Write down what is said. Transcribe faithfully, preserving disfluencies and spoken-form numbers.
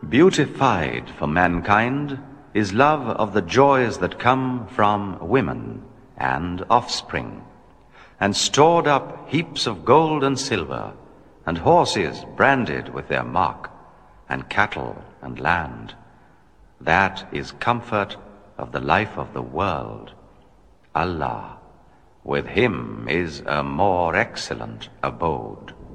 Beautified for mankind is love of the joys that come from women and offspring, and stored up heaps of gold and silver, and horses branded with their mark, and cattle and land. That is comfort of the life of the world. Allah, with him is a more excellent abode.